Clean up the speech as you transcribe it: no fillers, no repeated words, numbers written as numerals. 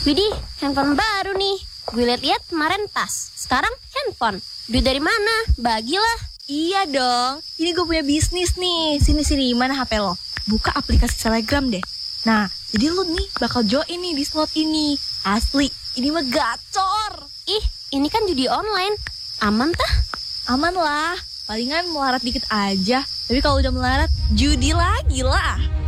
Widih, handphone baru nih. Gue liat-liat kemarin tas. Sekarang handphone. Duit dari mana? Bagilah. Iya dong, ini gue punya bisnis nih. Sini, mana HP lo? Buka aplikasi Telegram deh. Nah, jadi lu nih bakal join nih di slot ini. Asli, ini mah gacor. Ih, ini kan judi online. Aman tah? Aman lah, palingan melarat dikit aja. Tapi kalau udah melarat, judi lagi lah.